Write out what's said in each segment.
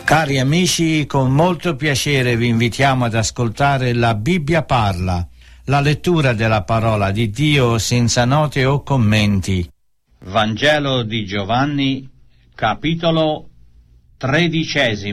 Cari amici, con molto piacere vi invitiamo ad ascoltare La Bibbia parla, la lettura della parola di Dio senza note o commenti. Vangelo di Giovanni, capitolo 13.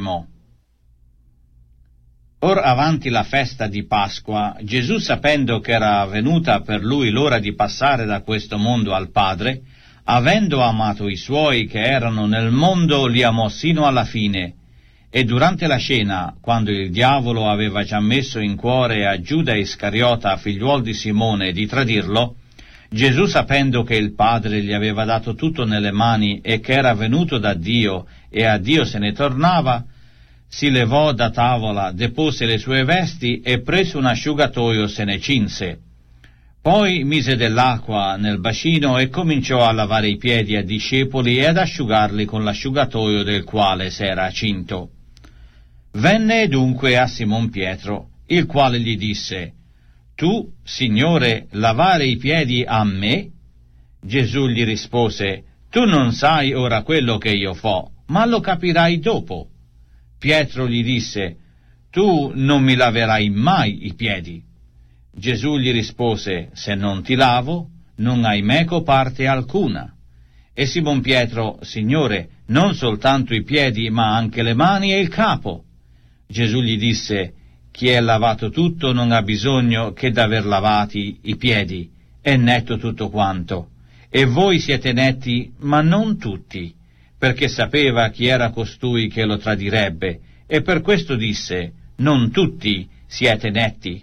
Or avanti la festa di Pasqua, Gesù, sapendo che era venuta per lui l'ora di passare da questo mondo al Padre, avendo amato i suoi che erano nel mondo, li amò sino alla fine. E durante la cena, quando il diavolo aveva già messo in cuore a Giuda Iscariota, figliuol di Simone, di tradirlo, Gesù, sapendo che il Padre gli aveva dato tutto nelle mani e che era venuto da Dio e a Dio se ne tornava, si levò da tavola, depose le sue vesti e preso un asciugatoio se ne cinse. Poi mise dell'acqua nel bacino e cominciò a lavare i piedi ai discepoli e ad asciugarli con l'asciugatoio del quale s'era cinto. Venne dunque a Simon Pietro, il quale gli disse: «Tu, Signore, lavare i piedi a me?» Gesù gli rispose: «Tu non sai ora quello che io fo, ma lo capirai dopo». Pietro gli disse: «Tu non mi laverai mai i piedi». Gesù gli rispose: «Se non ti lavo, non hai meco parte alcuna». E Simon Pietro: «Signore, non soltanto i piedi, ma anche le mani e il capo». Gesù gli disse: «Chi è lavato tutto non ha bisogno che d'aver lavati i piedi, è netto tutto quanto. E voi siete netti, ma non tutti», perché sapeva chi era costui che lo tradirebbe, e per questo disse: «Non tutti siete netti».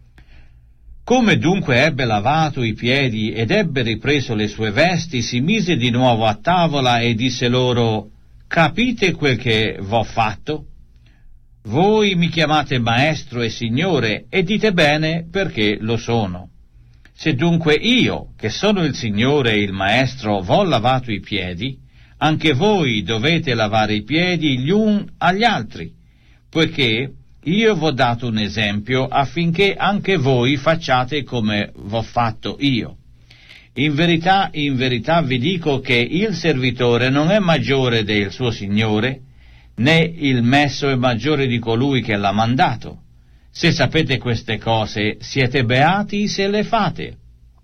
Come dunque ebbe lavato i piedi ed ebbe ripreso le sue vesti, si mise di nuovo a tavola e disse loro: «Capite quel che v'ho fatto? Voi mi chiamate Maestro e Signore, e dite bene, perché lo sono. Se dunque io, che sono il Signore e il Maestro, v'ho lavato i piedi, anche voi dovete lavare i piedi gli uni agli altri, poiché io v'ho dato un esempio affinché anche voi facciate come v'ho fatto io. In verità vi dico che il servitore non è maggiore del suo Signore, né il messo è maggiore di colui che l'ha mandato. Se sapete queste cose, siete beati se le fate.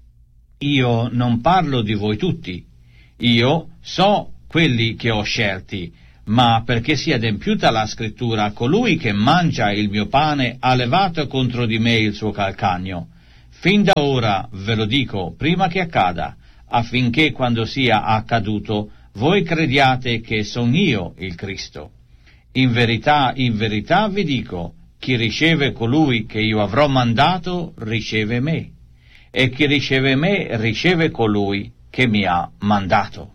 Io non parlo di voi tutti. Io so quelli che ho scelti, ma perché sia adempiuta la scrittura, colui che mangia il mio pane ha levato contro di me il suo calcagno. Fin da ora ve lo dico, prima che accada, affinché quando sia accaduto voi crediate che son io il Cristo. In verità vi dico, chi riceve colui che io avrò mandato riceve me, e chi riceve me riceve colui che mi ha mandato».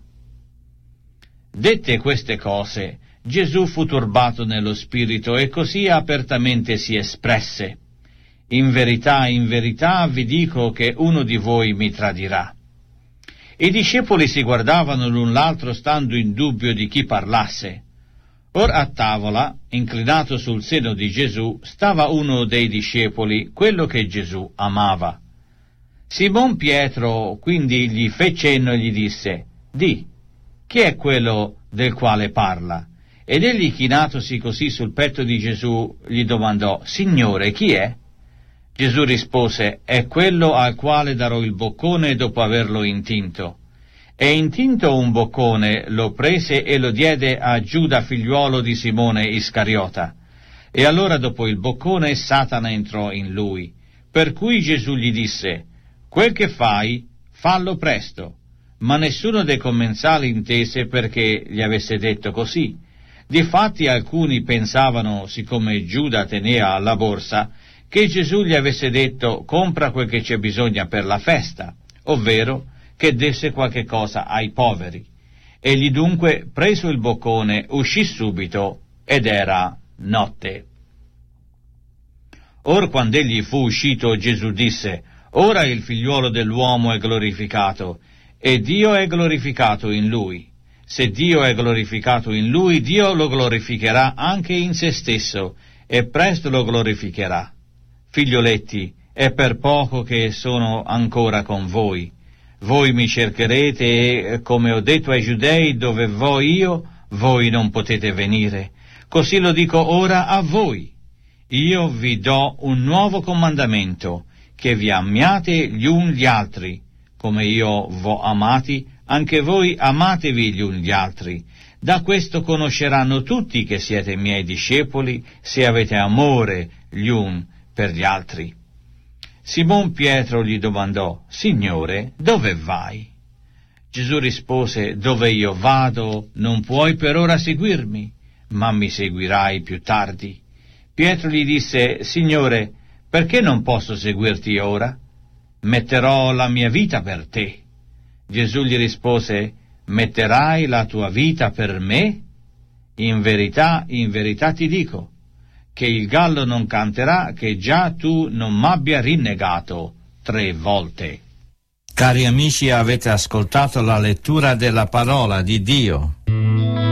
Dette queste cose, Gesù fu turbato nello spirito e così apertamente si espresse: in verità vi dico che uno di voi mi tradirà». I discepoli si guardavano l'un l'altro stando in dubbio di chi parlasse. Or a tavola, inclinato sul seno di Gesù, stava uno dei discepoli, quello che Gesù amava. Simon Pietro quindi gli fe cenno e gli disse: «Di, chi è quello del quale parla?» Ed egli, chinatosi così sul petto di Gesù, gli domandò: «Signore, chi è?» Gesù rispose: «È quello al quale darò il boccone dopo averlo intinto». E intinto un boccone lo prese e lo diede a Giuda, figliuolo di Simone Iscariota. E allora dopo il boccone Satana entrò in lui, per cui Gesù gli disse: «Quel che fai, fallo presto». Ma nessuno dei commensali intese perché gli avesse detto così. Difatti alcuni pensavano, siccome Giuda teneva la borsa, che Gesù gli avesse detto: «Compra quel che c'è bisogna per la festa», ovvero che desse qualche cosa ai poveri. Egli dunque, preso il boccone, uscì subito, ed era notte. Or quando egli fu uscito, Gesù disse: «Ora il figliuolo dell'uomo è glorificato, e Dio è glorificato in lui. Se Dio è glorificato in lui, Dio lo glorificherà anche in se stesso, e presto lo glorificherà. Figlioletti, è per poco che sono ancora con voi. Voi mi cercherete e, come ho detto ai Giudei, dove vo io, voi non potete venire. Così lo dico ora a voi. Io vi do un nuovo comandamento, che vi amiate gli uni gli altri. Come io v'ho amati, anche voi amatevi gli uni gli altri. Da questo conosceranno tutti che siete miei discepoli, se avete amore gli uni per gli altri. Simon Pietro gli domandò: Signore, dove vai? Gesù rispose: Dove io vado non puoi per ora seguirmi, ma mi seguirai più tardi. Pietro gli disse: Signore, perché non posso seguirti ora? Metterò la mia vita per te. Gesù gli rispose: Metterai la tua vita per me? In verità ti dico, che il gallo non canterà che già tu non m'abbia rinnegato 3 volte. Cari amici, avete ascoltato la lettura della parola di Dio.